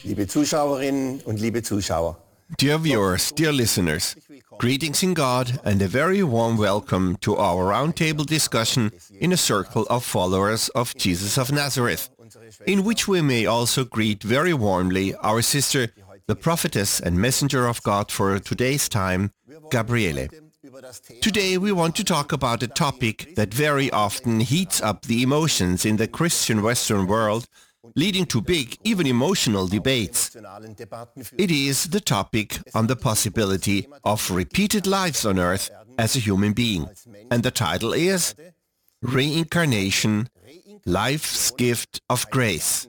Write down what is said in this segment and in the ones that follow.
liebe Zuschauerinnen und liebe Zuschauer. Dear viewers, dear listeners, greetings in God and a very warm welcome to our roundtable discussion in a circle of followers of Jesus of Nazareth, in which we may also greet very warmly our sister, the prophetess and messenger of God for today's time, Gabriele. Today we want to talk about a topic that very often heats up the emotions in the Christian Western world, leading to big, even emotional debates. It is the topic on the possibility of repeated lives on earth as a human being. And the title is Reincarnation, Life's Gift of Grace.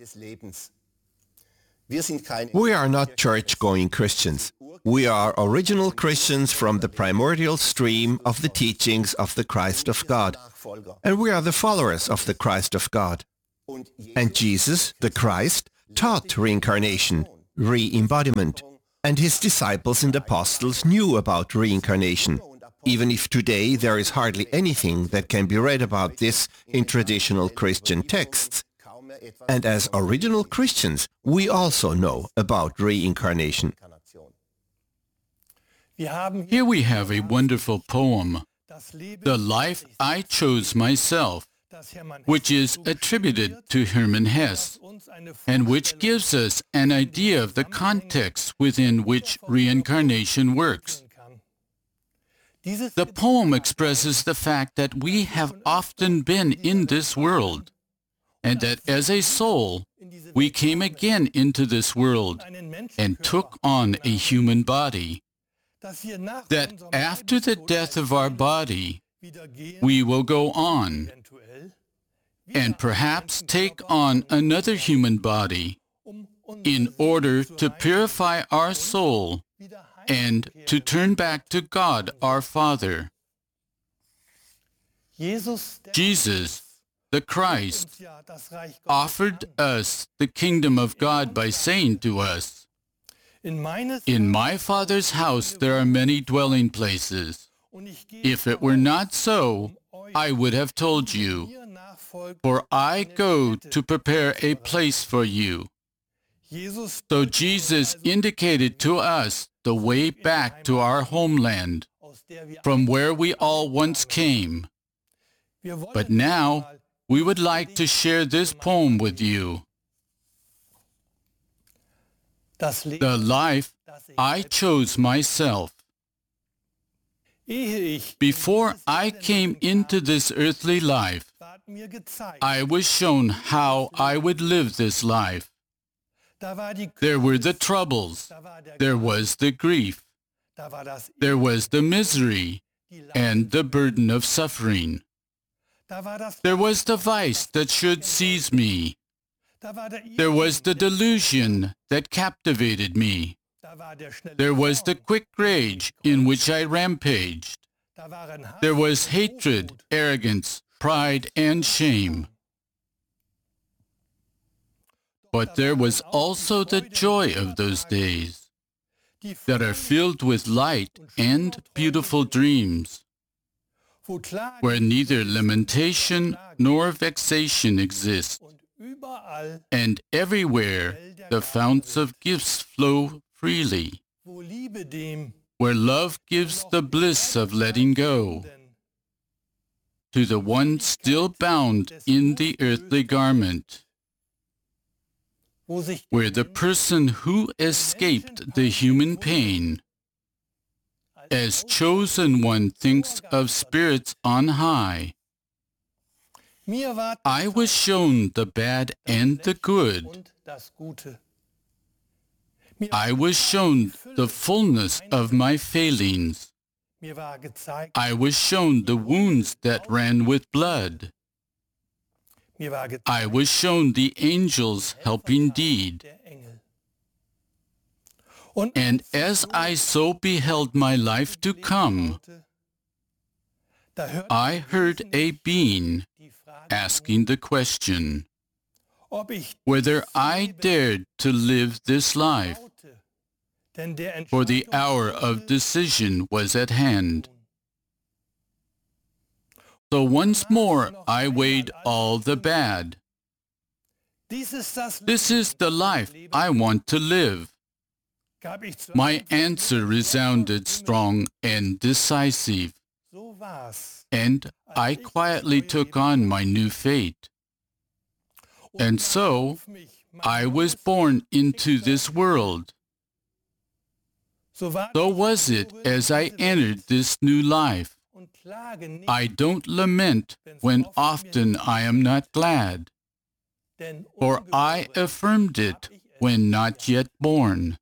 We are not church-going Christians. We are original Christians from the primordial stream of the teachings of the Christ of God. And we are the followers of the Christ of God. And Jesus, the Christ, taught reincarnation, re-embodiment, and his disciples and apostles knew about reincarnation, even if today there is hardly anything that can be read about this in traditional Christian texts. And as original Christians, we also know about reincarnation. Here we have a wonderful poem, The Life I Chose Myself, which is attributed to Hermann Hesse, and which gives us an idea of the context within which reincarnation works. The poem expresses the fact that we have often been in this world, and that as a soul, we came again into this world and took on a human body, that after the death of our body, we will go on and perhaps take on another human body in order to purify our soul and to turn back to God our Father. Jesus, the Christ, offered us the kingdom of God by saying to us, "In my Father's house there are many dwelling places. If it were not so, I would have told you. For I go to prepare a place for you." So Jesus indicated to us the way back to our homeland, from where we all once came. But now, we would like to share this poem with you. The life I chose myself. Before I came into this earthly life, I was shown how I would live this life. There were the troubles, there was the grief, there was the misery and the burden of suffering. There was the vice that should seize me. There was the delusion that captivated me. There was the quick rage in which I rampaged. There was hatred, arrogance, pride, and shame. But there was also the joy of those days that are filled with light and beautiful dreams, where neither lamentation nor vexation exist, and everywhere the founts of gifts flow freely, where love gives the bliss of letting go to the one still bound in the earthly garment, where the person who escaped the human pain as chosen one thinks of spirits on high. I was shown the bad and the good. I was shown the fullness of my failings. I was shown the wounds that ran with blood. I was shown the angel's helping deed. And as I so beheld my life to come, I heard a being asking the question whether I dared to live this life, for the hour of decision was at hand. So once more I weighed all the bad, This is the life I want to live. My answer resounded strong and decisive, and I quietly took on my new fate. And so, I was born into this world. So was it as I entered this new life. I don't lament when often I am not glad, for I affirmed it when not yet born.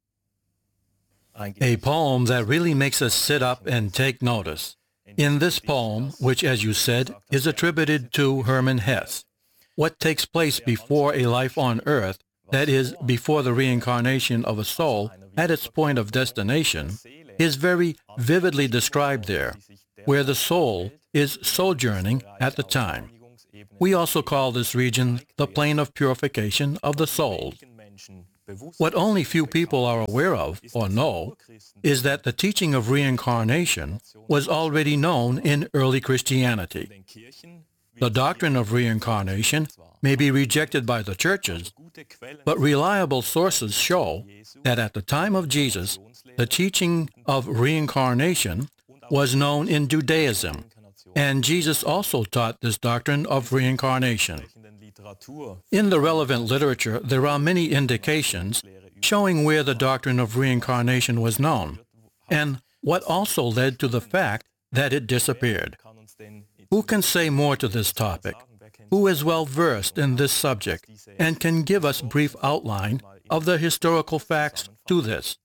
A poem that really makes us sit up and take notice. In this poem, which as you said, is attributed to Hermann Hesse, what takes place before a life on earth, that is, before the reincarnation of a soul at its point of destination, is very vividly described there, where the soul is sojourning at the time. We also call this region the plane of purification of the soul. What only few people are aware of or know is that the teaching of reincarnation was already known in early Christianity. The doctrine of reincarnation may be rejected by the churches, but reliable sources show that at the time of Jesus, the teaching of reincarnation was known in Judaism, and Jesus also taught this doctrine of reincarnation. In the relevant literature, there are many indications showing where the doctrine of reincarnation was known, and what also led to the fact that it disappeared. Who can say more to this topic? Who is well versed in this subject and can give us brief outline of the historical facts to this?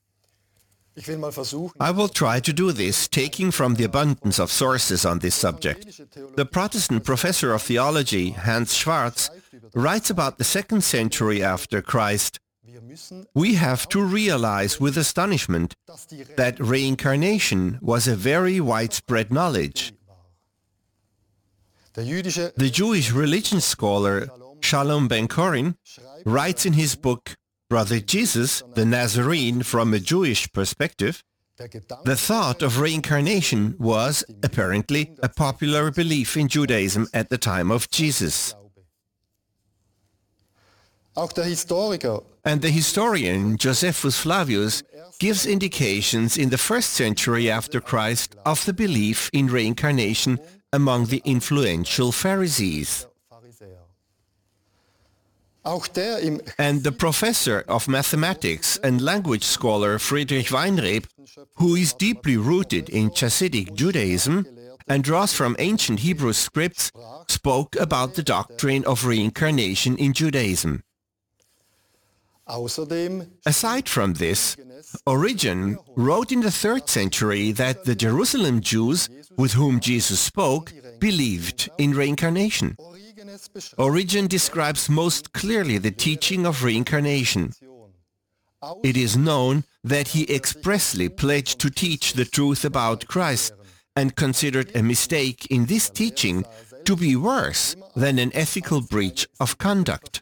I will try to do this, taking from the abundance of sources on this subject. The Protestant professor of theology, Hans Schwarz, writes about the 2nd century after Christ, "We have to realize with astonishment that reincarnation was a very widespread knowledge." The Jewish religion scholar Shalom Ben-Chorin writes in his book, Brother Jesus, the Nazarene from a Jewish perspective, the thought of reincarnation was, apparently, a popular belief in Judaism at the time of Jesus. And the historian Josephus Flavius gives indications in the 1st century after Christ of the belief in reincarnation among the influential Pharisees. And the professor of mathematics and language scholar Friedrich Weinreb, who is deeply rooted in Chassidic Judaism and draws from ancient Hebrew scripts, spoke about the doctrine of reincarnation in Judaism. Aside from this, Origen wrote in the 3rd century that the Jerusalem Jews with whom Jesus spoke believed in reincarnation. Origen describes most clearly the teaching of reincarnation. It is known that he expressly pledged to teach the truth about Christ and considered a mistake in this teaching to be worse than an ethical breach of conduct.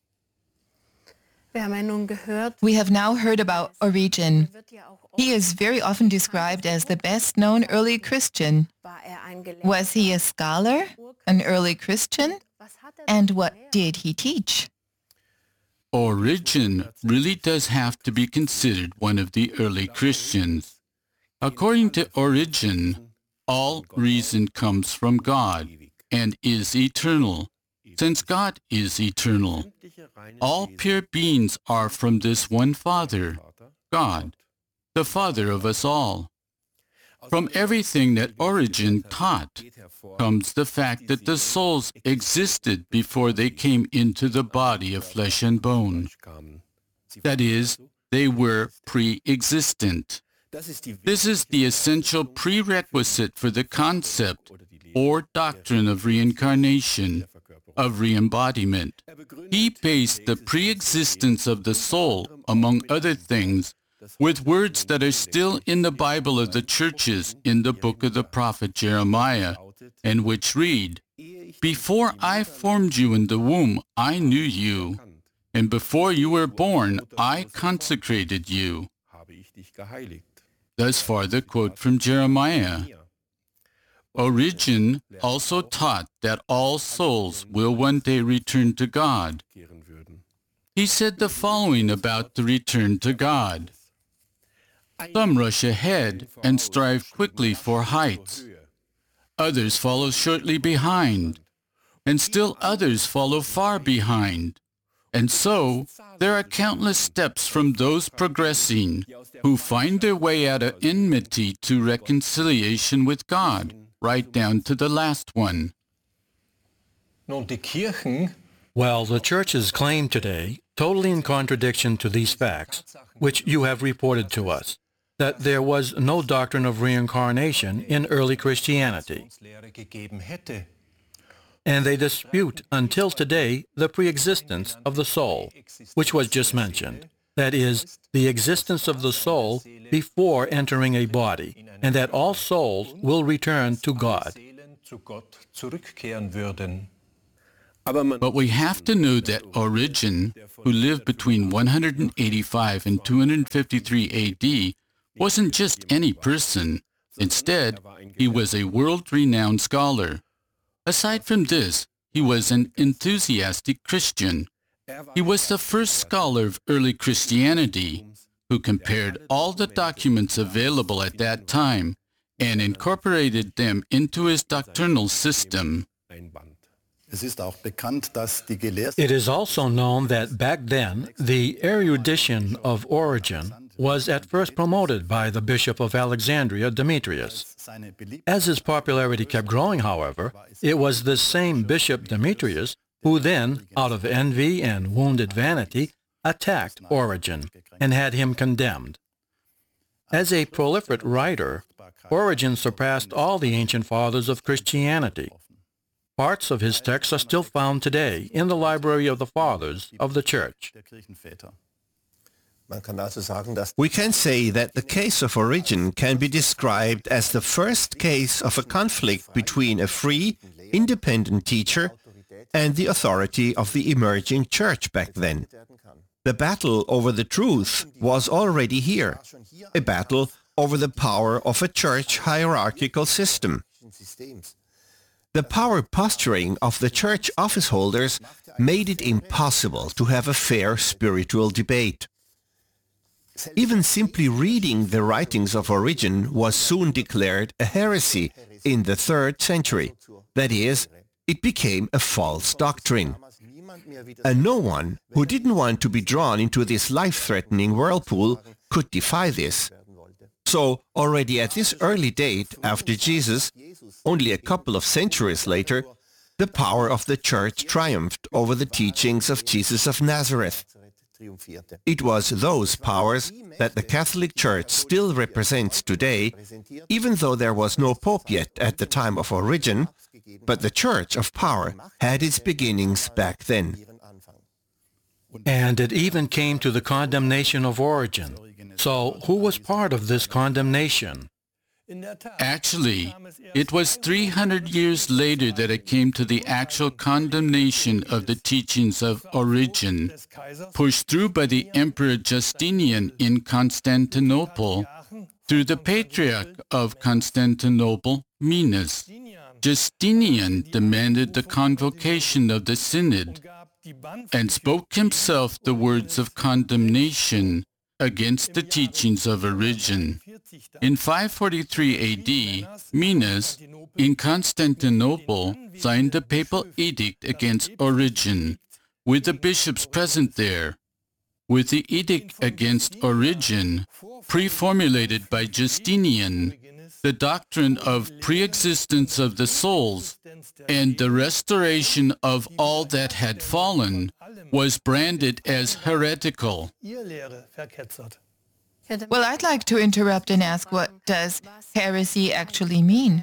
We have now heard about Origen. He is very often described as the best-known early Christian. Was he a scholar, an early Christian? And what did he teach? Origen really does have to be considered one of the early Christians. According to Origen, all reason comes from God and is eternal. Since God is eternal, all pure beings are from this one Father, God, the Father of us all. From everything that Origen taught comes the fact that the souls existed before they came into the body of flesh and bone. That is, they were pre-existent. This is the essential prerequisite for the concept or doctrine of reincarnation, of re-embodiment. He based the pre-existence of the soul, among other things, with words that are still in the Bible of the churches in the book of the prophet Jeremiah, and which read, "Before I formed you in the womb, I knew you, and before you were born, I consecrated you." Thus far the quote from Jeremiah. Origen also taught that all souls will one day return to God. He said the following about the return to God. Some rush ahead and strive quickly for heights. Others follow shortly behind, and still others follow far behind. And so, there are countless steps from those progressing who find their way out of enmity to reconciliation with God, right down to the last one. Well, the Church's claim today, totally in contradiction to these facts, which you have reported to us, that there was no doctrine of reincarnation in early Christianity. And they dispute until today the pre-existence of the soul, which was just mentioned. That is, the existence of the soul before entering a body, and that all souls will return to God. But we have to know that Origen, who lived between 185 and 253 AD, wasn't just any person. Instead, he was a world-renowned scholar. Aside from this, he was an enthusiastic Christian. He was the first scholar of early Christianity who compared all the documents available at that time and incorporated them into his doctrinal system. It is also known that back then, the erudition of Origen was at first promoted by the Bishop of Alexandria, Demetrius. As his popularity kept growing, however, it was this same Bishop Demetrius who then, out of envy and wounded vanity, attacked Origen and had him condemned. As a prolific writer, Origen surpassed all the ancient fathers of Christianity. Parts of his texts are still found today in the Library of the Fathers of the Church. We can say that the case of Origen can be described as the first case of a conflict between a free, independent teacher and the authority of the emerging church back then. The battle over the truth was already here, a battle over the power of a church hierarchical system. The power posturing of the church office holders made it impossible to have a fair spiritual debate. Even simply reading the writings of Origen was soon declared a heresy in the 3rd century. That is, it became a false doctrine. And no one who didn't want to be drawn into this life-threatening whirlpool could defy this. So, already at this early date after Jesus, only a couple of centuries later, the power of the Church triumphed over the teachings of Jesus of Nazareth. It was those powers that the Catholic Church still represents today, even though there was no Pope yet at the time of Origen, but the Church of Power had its beginnings back then. And it even came to the condemnation of Origen. So, who was part of this condemnation? Actually, it was 300 years later that it came to the actual condemnation of the teachings of Origen, pushed through by the Emperor Justinian in Constantinople through the Patriarch of Constantinople, Minas. Justinian demanded the convocation of the Synod and spoke himself the words of condemnation against the teachings of Origen. In 543 AD, Minas, in Constantinople, signed a papal edict against Origen, with the bishops present there. With the edict against Origen, pre-formulated by Justinian, the doctrine of pre-existence of the souls and the restoration of all that had fallen was branded as heretical. Well, I'd like to interrupt and ask, what does heresy actually mean?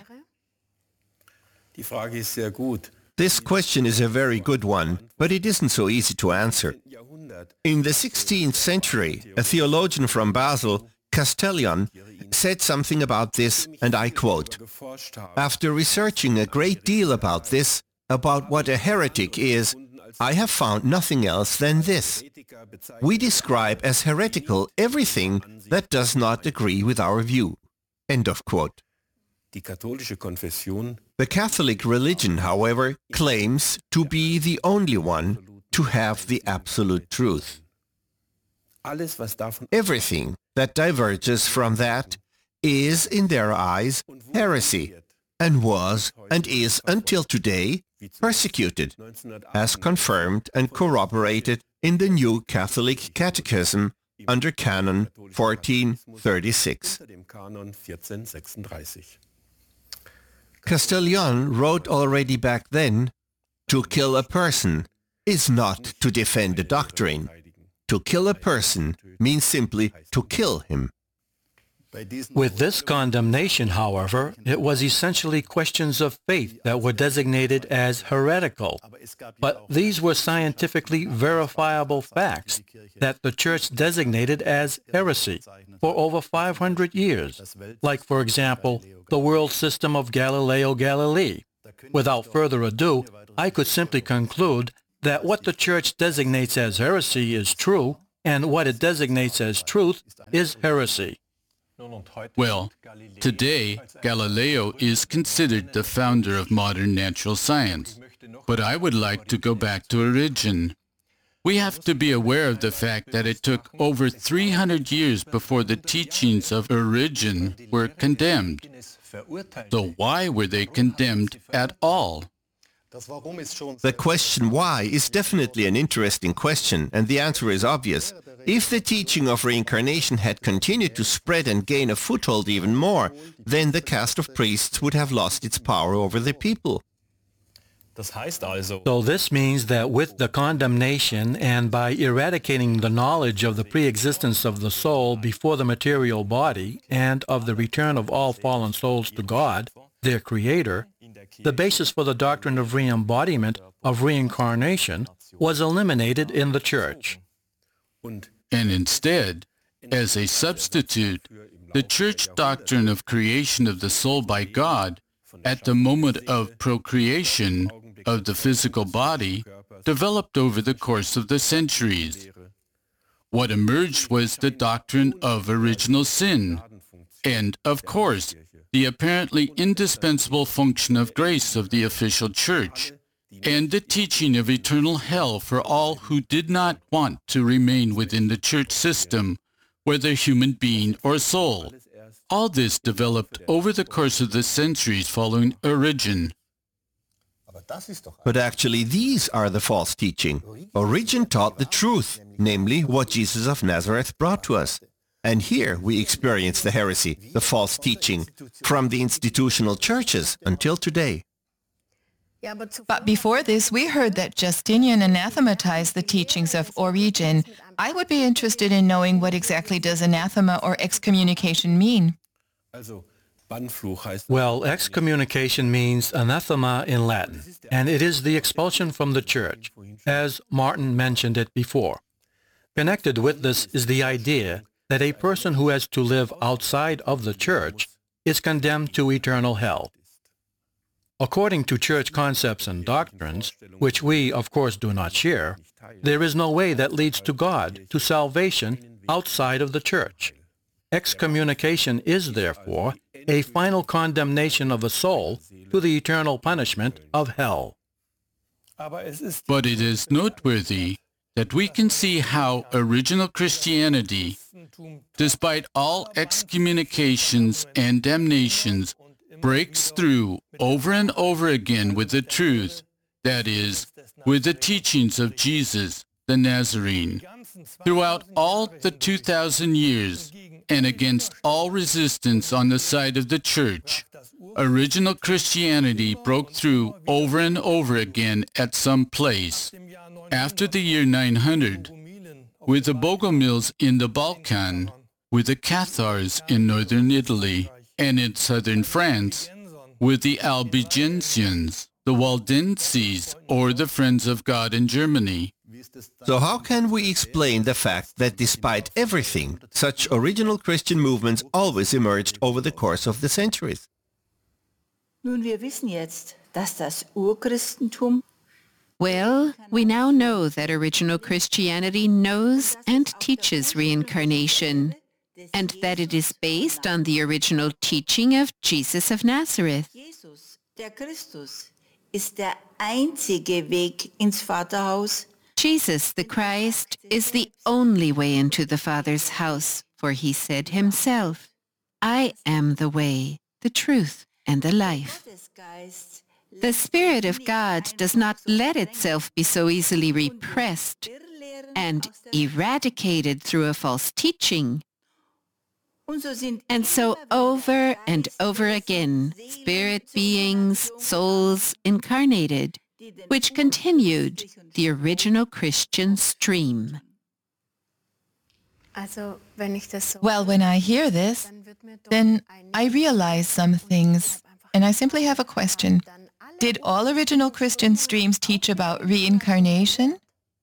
This question is a very good one, but it isn't so easy to answer. In the 16th century, a theologian from Basel, Castellion, said something about this, and I quote, "After researching a great deal about this, about what a heretic is, I have found nothing else than this. We describe as heretical everything that does not agree with our view." End of quote. Die katholische Konfession The Catholic religion, however, claims to be the only one to have the absolute truth. alles, was davon Everything that diverges from that is, in their eyes, heresy, and was and is until today persecuted, as confirmed and corroborated in the New Catholic Catechism under Canon 1436. unter dem Kanon 1436. Castellion wrote already back then, "To kill a person is not to defend a doctrine. To kill a person means simply to kill him." With this condemnation, however, it was essentially questions of faith that were designated as heretical. But these were scientifically verifiable facts that the Church designated as heresy for over 500 years, like, for example, the world system of Galileo Galilei. Without further ado, I could simply conclude that what the Church designates as heresy is true, and what it designates as truth is heresy. Well, today, Galileo is considered the founder of modern natural science. But I would like to go back to Origen. We have to be aware of the fact that it took over 300 years before the teachings of Origen were condemned. So why were they condemned at all? The question why is definitely an interesting question, and the answer is obvious. If the teaching of reincarnation had continued to spread and gain a foothold even more, then the caste of priests would have lost its power over the people. So this means that with the condemnation and by eradicating the knowledge of the pre-existence of the soul before the material body and of the return of all fallen souls to God, their Creator, the basis for the doctrine of re-embodiment, of reincarnation, was eliminated in the Church. And instead, as a substitute, the Church doctrine of creation of the soul by God at the moment of procreation of the physical body developed over the course of the centuries. What emerged was the doctrine of original sin, and, of course, the apparently indispensable function of grace of the official Church, and the teaching of eternal hell for all who did not want to remain within the Church system, whether human being or soul. All this developed over the course of the centuries following Origen. But actually these are the false teaching. Origen taught the truth, namely what Jesus of Nazareth brought to us. And here we experience the heresy, the false teaching, from the institutional churches until today. But before this, we heard that Justinian anathematized the teachings of Origen. I would be interested in knowing what exactly does anathema or excommunication mean? Well, excommunication means anathema in Latin, and it is the expulsion from the Church, as Martin mentioned it before. Connected with this is the idea that a person who has to live outside of the Church is condemned to eternal hell. According to Church concepts and doctrines, which we, of course, do not share, there is no way that leads to God, to salvation, outside of the Church. Excommunication is, therefore, a final condemnation of a soul to the eternal punishment of hell. But it is noteworthy that we can see how original Christianity, despite all excommunications and damnations, breaks through over and over again with the truth, that is, with the teachings of Jesus, the Nazarene. Throughout all the 2,000 years, and against all resistance on the side of the Church, original Christianity broke through over and over again at some place. After the year 900, with the Bogomils in the Balkan, with the Cathars in northern Italy, and in southern France, with the Albigensians, the Waldenses, or the Friends of God in Germany. So how can we explain the fact that despite everything, such original Christian movements always emerged over the course of the centuries? Nun, wir wissen jetzt, dass das Urchristentum Well, we now know that original Christianity knows and teaches reincarnation. and that it is based on the original teaching of Jesus of Nazareth. Jesus, der Christus, ist der einzige Weg ins Vaterhaus. Jesus, the Christ, is the only way into the Father's house, for he said himself, I am the way, the truth, and the life. Gottes Geist The Spirit of God does not let itself be so easily repressed and eradicated through a false teaching. And so over and over again, spirit beings, souls incarnated, which continued the original Christian stream. Well, when I hear this, then I realize some things, and I simply have a question. Did all original Christian streams teach about reincarnation?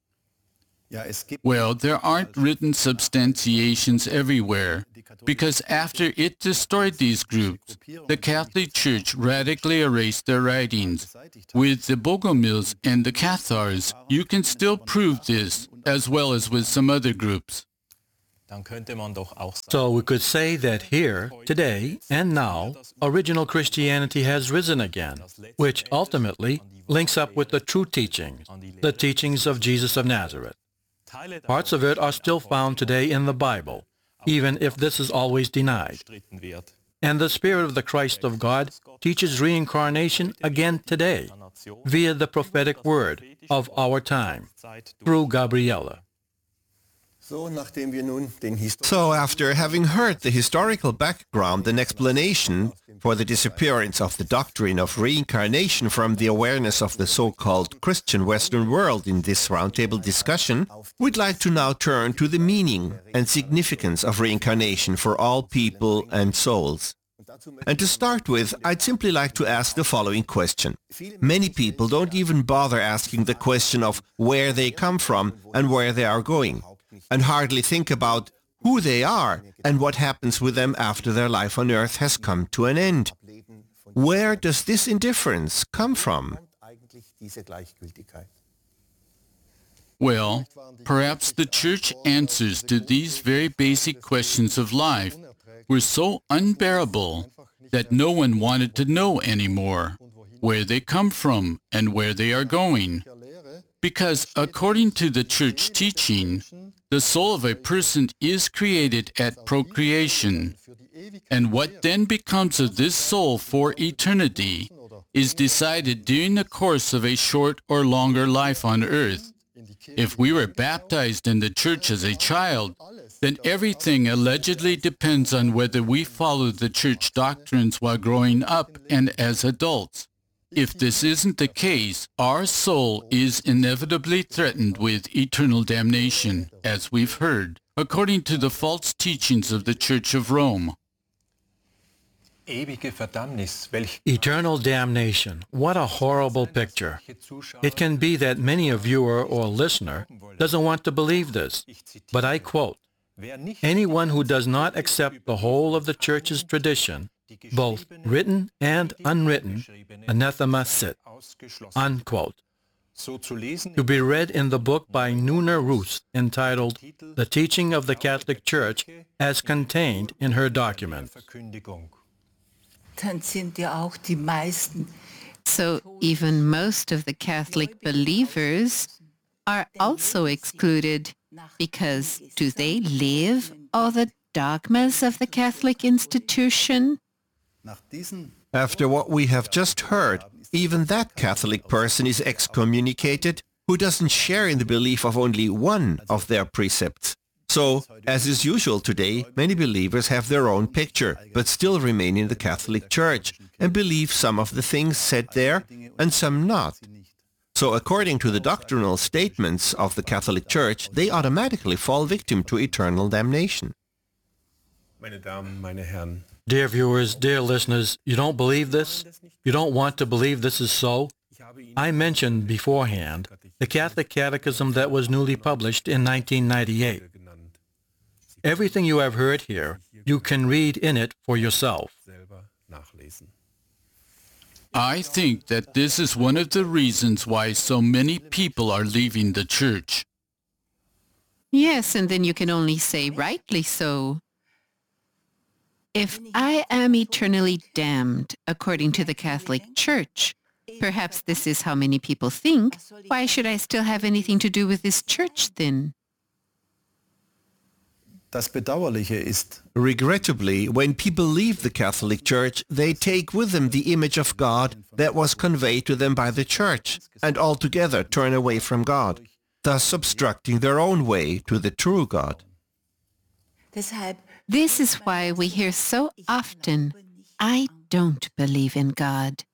Well, there aren't written substantiations everywhere, because after it destroyed these groups, the Catholic Church radically erased their writings. With the Bogomils and the Cathars, you can still prove this, as well as with some other groups. So we could say that here, today, and now, original Christianity has risen again, which ultimately links up with the true teachings, the teachings of Jesus of Nazareth. Parts of it are still found today in the Bible, even if this is always denied. And the Spirit of the Christ of God teaches reincarnation again today, via the prophetic word of our time, through Gabriela. So after having heard the historical background and explanation for the disappearance of the doctrine of reincarnation from the awareness of the so-called Christian Western world in this roundtable discussion, we'd like to now turn to the meaning and significance of reincarnation for all people and souls. And to start with, I'd simply like to ask the following question. Many people don't even bother asking the question of where they come from and where they are going, and hardly think about who they are and what happens with them after their life on earth has come to an end. Where does this indifference come from? Well, perhaps the Church answers to these very basic questions of life were so unbearable that no one wanted to know anymore where they come from and where they are going. Because according to the Church teaching, the soul of a person is created at procreation, and what then becomes of this soul for eternity is decided during the course of a short or longer life on earth. If we were baptized in the Church as a child, then everything allegedly depends on whether we follow the Church doctrines while growing up and as adults. If this isn't the case, our soul is inevitably threatened with eternal damnation, as we've heard, according to the false teachings of the Church of Rome. Eternal damnation. What a horrible picture. It can be that many a viewer or listener doesn't want to believe this, but I quote, "Anyone who does not accept the whole of the Church's tradition, both written and unwritten, anathema sit," unquote. To be read in the book by Nuna Ruth entitled The Teaching of the Catholic Church as Contained in Her Documents. So even most of the Catholic believers are also excluded because do they live all the dogmas of the Catholic institution? After what we have just heard, even that Catholic person is excommunicated who doesn't share in the belief of only one of their precepts. So, as is usual today, many believers have their own picture, but still remain in the Catholic Church and believe some of the things said there and some not. So according to the doctrinal statements of the Catholic Church, they automatically fall victim to eternal damnation. Meine Damen, meine Herren, Dear viewers, dear listeners, you don't believe this? You don't want to believe this is so? I mentioned beforehand the Catholic Catechism that was newly published in 1998. Everything you have heard here, you can read in it for yourself. selber nachlesen. I think that this is one of the reasons why so many people are leaving the Church. Yes, and then you can only say rightly so. If I am eternally damned according to the Catholic Church, perhaps this is how many people think, why should I still have anything to do with this church then? Das Bedauerliche ist, Regrettably, when people leave the Catholic Church, they take with them the image of God that was conveyed to them by the Church, and altogether turn away from God, thus obstructing their own way to the true God. Deshalb This is why we hear so often, I don't believe in God.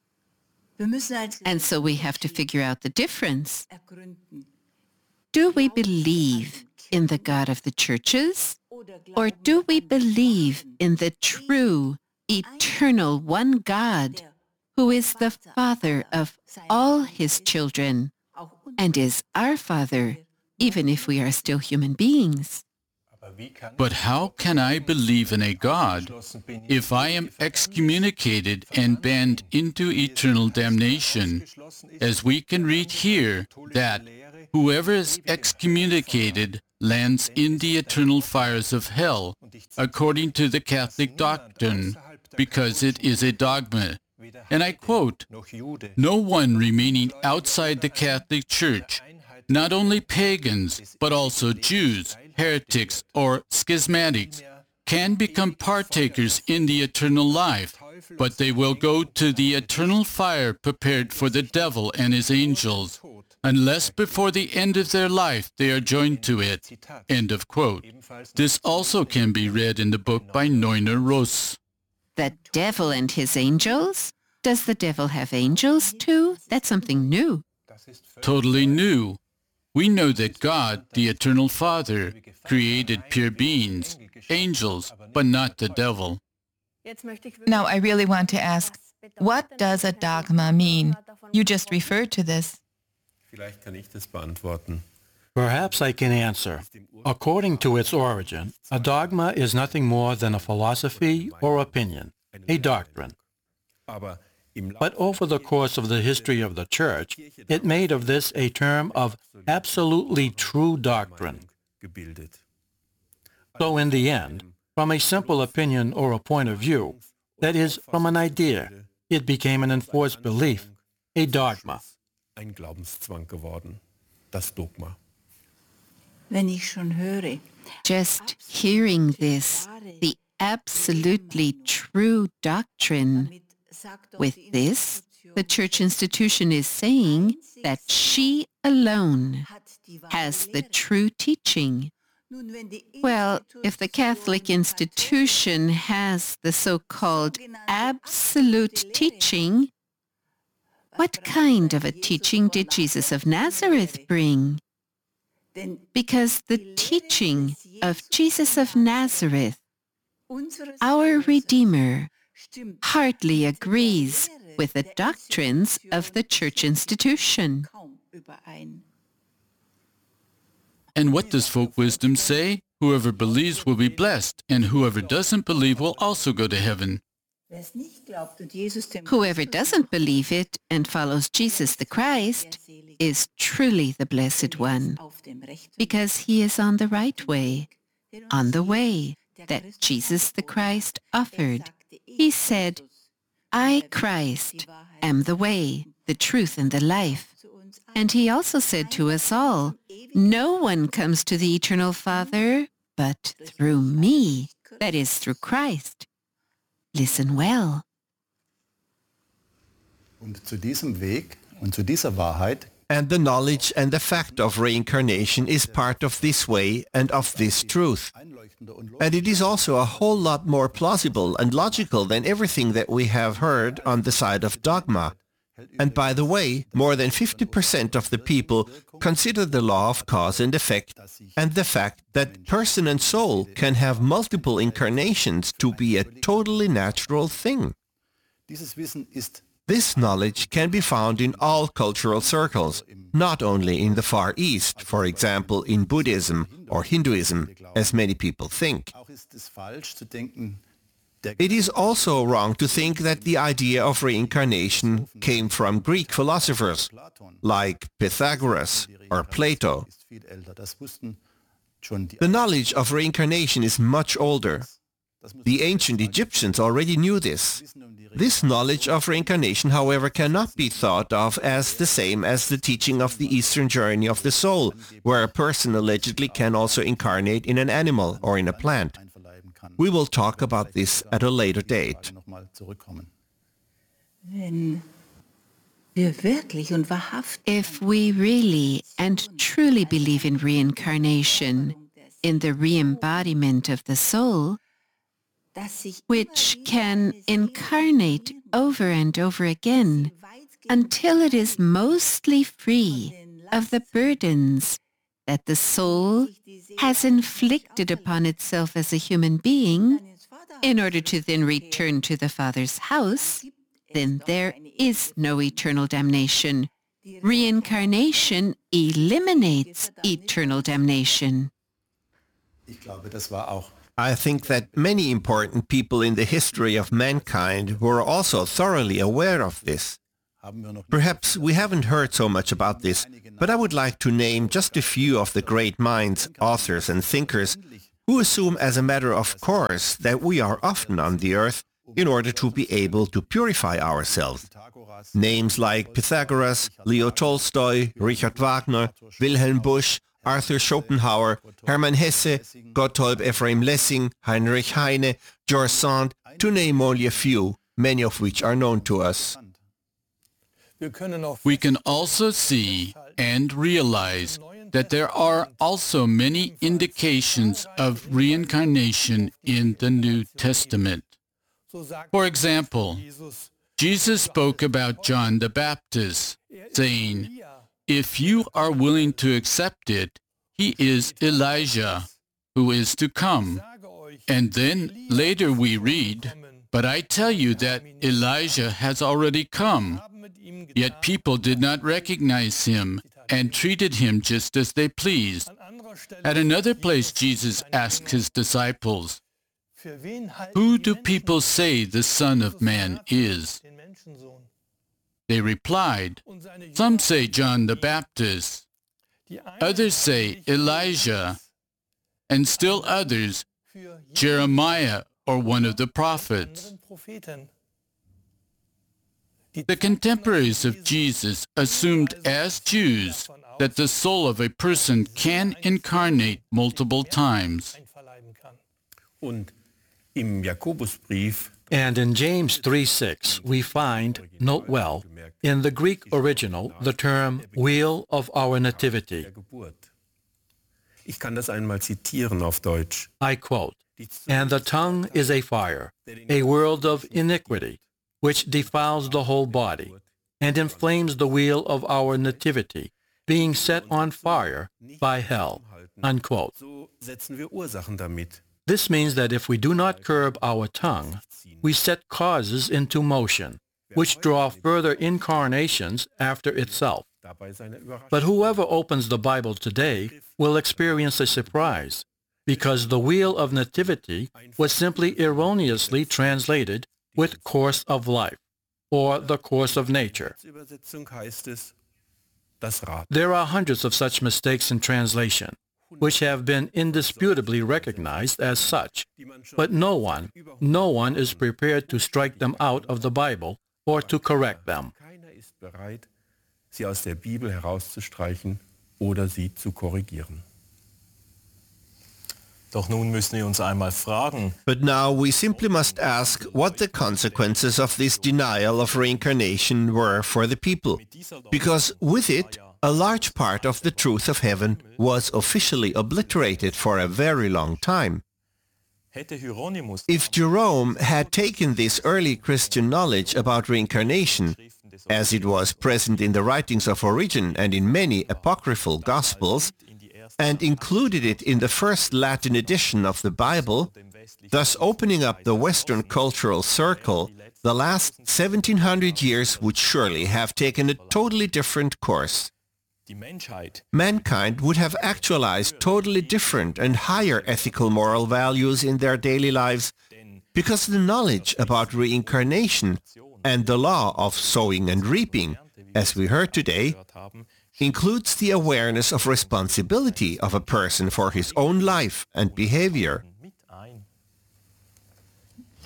wir müssen als And so we have to figure out the difference. ergründen. Do we believe in the God of the churches? Or do we believe in the true, eternal one God, who is the Father of all his children, and is our Father, even if we are still human beings? But how can I believe in a God if I am excommunicated and banned into eternal damnation? As we can read here that whoever is excommunicated lands in the eternal fires of hell, according to the Catholic doctrine, because it is a dogma. And I quote, "No one remaining outside the Catholic Church, not only pagans, but also Jews, heretics, or schismatics, can become partakers in the eternal life, but they will go to the eternal fire prepared for the devil and his angels, unless before the end of their life they are joined to it." End of quote. This also can be read in the book by Neuner Ross. The devil and his angels? Does the devil have angels too? That's something new. Totally new. We know that God, the Eternal Father, created pure beings, angels, but not the devil. Now I really want to ask, what does a dogma mean? You just referred to this. Vielleicht kann ich das beantworten. Perhaps I can answer. According to its origin, a dogma is nothing more than a philosophy or opinion, a doctrine. Aber im But over the course of the history of the Church, it made of this a term of absolutely true doctrine. gebildet. So in the end, from a simple opinion or a point of view, that is, from an idea, it became an enforced belief, a dogma. Ein Glaubenszwang geworden, das Dogma. Wenn ich schon höre, Just hearing this, the absolutely true doctrine, with this, the church institution is saying that she alone has the true teaching. Well, if the Catholic institution has the so-called absolute teaching, what kind of a teaching did Jesus of Nazareth bring? Because the teaching of Jesus of Nazareth, our Redeemer, hardly agrees with the doctrines of the church institution. And what does folk wisdom say? Whoever believes will be blessed, and whoever doesn't believe will also go to heaven. Whoever doesn't believe it and follows Jesus the Christ is truly the Blessed One, because he is on the right way, on the way that Jesus the Christ offered. He said, "I, Christ, am the way, the truth, and the life." And he also said to us all, "No one comes to the eternal Father but through me," that is, through Christ. Listen well. Und zu diesem Weg und zu dieser Wahrheit And the knowledge and the fact of reincarnation is part of this way and of this truth. And it is also a whole lot more plausible and logical than everything that we have heard on the side of dogma. And by the way, more than 50% of the people consider the law of cause and effect and the fact that person and soul can have multiple incarnations to be a totally natural thing. dieses Wissen ist This knowledge can be found in all cultural circles, not only in the Far East, for example in Buddhism or Hinduism, as many people think. auch ist es falsch zu denken, der It is also wrong to think that the idea of reincarnation came from Greek philosophers like Pythagoras or Plato. ist viel älter. Das wussten schon die The knowledge of reincarnation is much older. The ancient Egyptians already knew this. This knowledge of reincarnation, however, cannot be thought of as the same as the teaching of the Eastern journey of the soul, where a person allegedly can also incarnate in an animal or in a plant. We will talk about this at a later date. If we really and truly believe in reincarnation, in the re-embodiment of the soul, which can incarnate over and over again until it is mostly free of the burdens that the soul has inflicted upon itself as a human being, in order to then return to the Father's house, then there is no eternal damnation. Reincarnation eliminates eternal damnation. I think that many important people in the history of mankind were also thoroughly aware of this. Perhaps we haven't heard so much about this, but I would like to name just a few of the great minds, authors and thinkers who assume as a matter of course that we are often on the earth in order to be able to purify ourselves. Names like Pythagoras, Leo Tolstoy, Richard Wagner, Wilhelm Busch, Arthur Schopenhauer, Hermann Hesse, Gotthold Ephraim Lessing, Heinrich Heine, George Sand, to name only a few, many of which are known to us. We can also see and realize that there are also many indications of reincarnation in the New Testament. For example, Jesus spoke about John the Baptist, saying, "If you are willing to accept it, he is Elijah, who is to come." And then later we read, "But I tell you that Elijah has already come." Yet people did not recognize him and treated him just as they pleased. At another place, Jesus asked his disciples, "Who do people say the Son of Man is?" They replied, "Some say John the Baptist, others say Elijah, and still others, Jeremiah or one of the prophets." The contemporaries of Jesus assumed as Jews that the soul of a person can incarnate multiple times. Und im Jakobusbrief And in James 3:6, we find, note well, in the Greek original, the term wheel of our nativity. der Geburt. Ich kann das einmal zitieren auf Deutsch. I quote, "And the tongue is a fire, a world of iniquity, which defiles the whole body, and inflames the wheel of our nativity, being set on fire by hell." Unquote. So setzen wir Ursachen damit. This means that if we do not curb our tongue, we set causes into motion, which draw further incarnations after itself. Dabei seine Überraschung. But whoever opens the Bible today will experience a surprise, because the wheel of nativity was simply erroneously translated with course of life, or the course of nature. Übersetzung heißt es, das Rad. There are hundreds of such mistakes in translation, which have been indisputably recognized as such, but no one is prepared to strike them out of the Bible or to correct them. Keiner ist bereit, sie aus der Bibel herauszustreichen oder sie zu korrigieren. Doch nun müssen wir uns einmal fragen, But now we simply must ask what the consequences of this denial of reincarnation were for the people, because with it, a large part of the truth of heaven was officially obliterated for a very long time. hätte Hieronymus If Jerome had taken this early Christian knowledge about reincarnation, as it was present in the writings of Origen and in many apocryphal Gospels, and included it in the first Latin edition of the Bible, thus opening up the Western cultural circle, the last 1700 years would surely have taken a totally different course. die Menschheit Mankind would have actualized totally different and higher ethical moral values in their daily lives, because the knowledge about reincarnation and the law of sowing and reaping, as we heard today, includes the awareness of responsibility of a person for his own life and behavior. mit ein.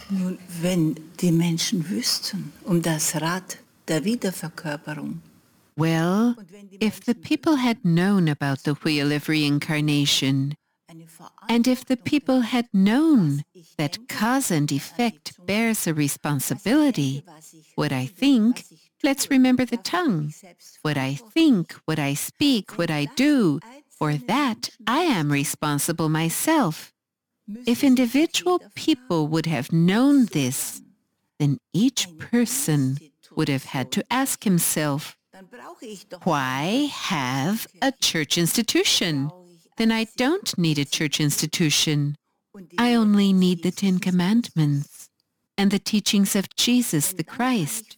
Nun, wenn die Menschen wüssten das Rad der Wiederverkörperung. Well, if the people had known about the wheel of reincarnation, and if the people had known that cause and effect bears a responsibility, what I think, let's remember the tongue. What I think, what I speak, what I do, for that I am responsible myself. If individual people would have known this, then each person would have had to ask himself, why have a church institution? Then I don't need a church institution. I only need the Ten Commandments and the teachings of Jesus the Christ.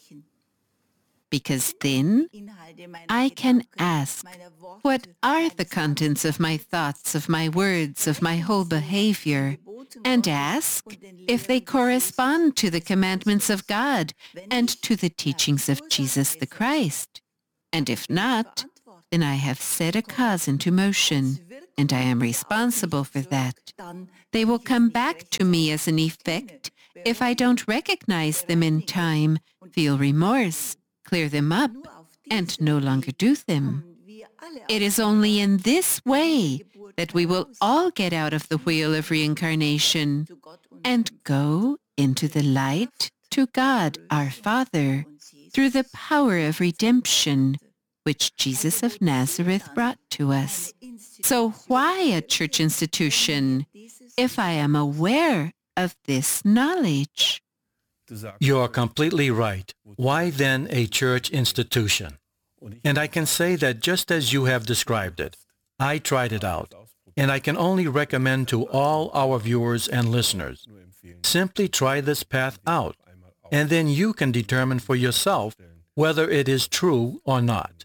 Because then I can ask, what are the contents of my thoughts, of my words, of my whole behavior? And ask if they correspond to the commandments of God and to the teachings of Jesus the Christ. And if not, then I have set a cause into motion, and I am responsible for that. They will come back to me as an effect if I don't recognize them in time, feel remorse, clear them up, and no longer do them. It is only in this way that we will all get out of the wheel of reincarnation and go into the light to God our Father through the power of redemption, which Jesus of Nazareth brought to us. So why a church institution if I am aware of this knowledge? You are completely right. Why then a church institution? And I can say that just as you have described it, I tried it out, and I can only recommend to all our viewers and listeners, simply try this path out, and then you can determine for yourself whether it is true or not.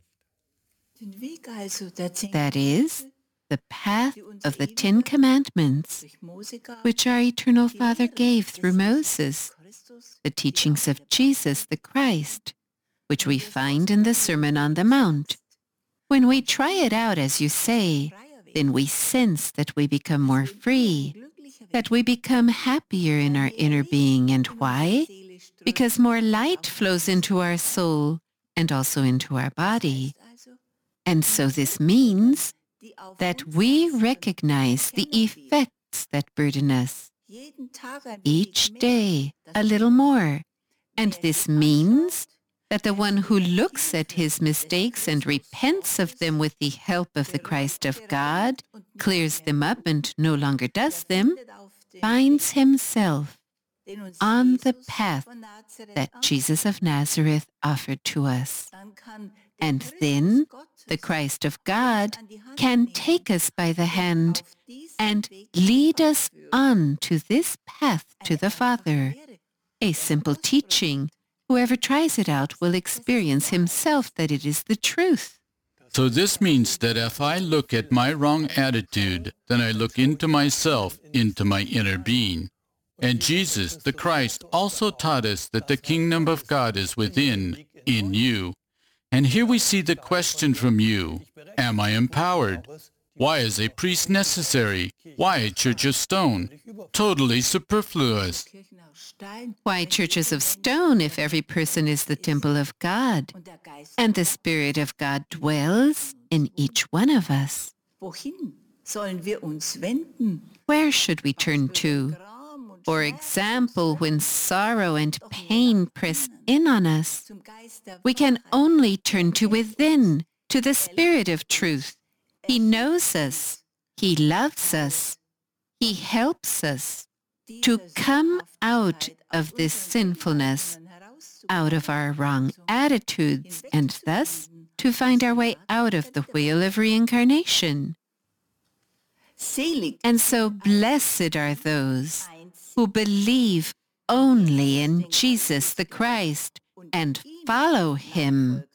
That is, the path of the Ten Commandments, which our Eternal Father gave through Moses, the teachings of Jesus the Christ, which we find in the Sermon on the Mount. When we try it out, as you say, then we sense that we become more free, that we become happier in our inner being. And why? Because more light flows into our soul and also into our body. And so this means that we recognize the effects that burden us each day a little more. And this means that the one who looks at his mistakes and repents of them with the help of the Christ of God, clears them up and no longer does them, finds himself on the path that Jesus of Nazareth offered to us. And then the Christ of God can take us by the hand and lead us on to this path to the Father. A simple teaching. Whoever tries it out will experience himself that it is the truth. So this means that if I look at my wrong attitude, then I look into myself, into my inner being. And Jesus, the Christ, also taught us that the kingdom of God is within, in you. And here we see the question from you, am I empowered? Why is a priest necessary? Why a church of stone? Totally superfluous. Why churches of stone if every person is the temple of God, and the Spirit of God dwells in each one of us? Where should we turn to? For example, when sorrow and pain press in on us, we can only turn to within, to the Spirit of truth. He knows us. He loves us. He helps us to come out of this sinfulness, out of our wrong attitudes, and thus to find our way out of the wheel of reincarnation. And so blessed are those who believe only in Jesus the Christ and follow him.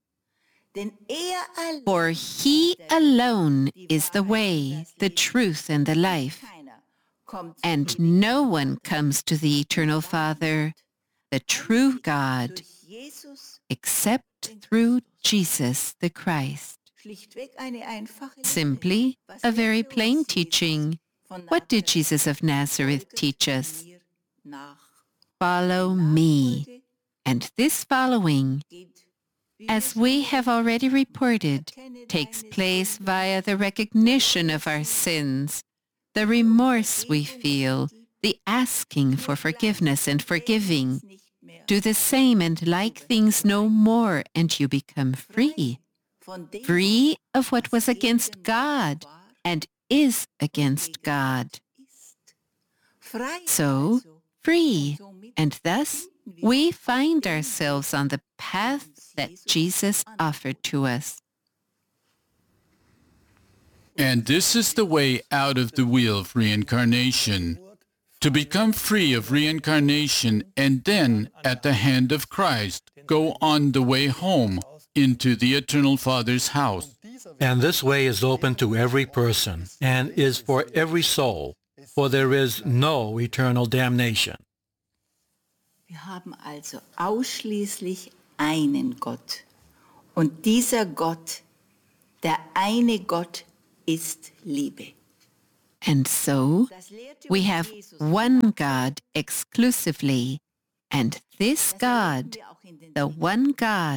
For he alone is the way, the truth, and the life. And no one comes to the Eternal Father, the true God, except through Jesus the Christ. Simply, a very plain teaching. What did Jesus of Nazareth teach us? Follow me. And this following, as we have already reported, takes place via the recognition of our sins, the remorse we feel, the asking for forgiveness and forgiving. Do the same and like things no more, and you become free. Free of what was against God and is against God. So, free, and thus we find ourselves on the path that Jesus offered to us. And this is the way out of the wheel of reincarnation, to become free of reincarnation and then, at the hand of Christ, go on the way home into the Eternal Father's house. And this way is open to every person and is for every soul, for there is no eternal damnation. Wir haben also ausschließlich einen Gott. Und dieser Gott, der eine Gott, ist Liebe. And so, we have one God exclusively, and this God, the one God,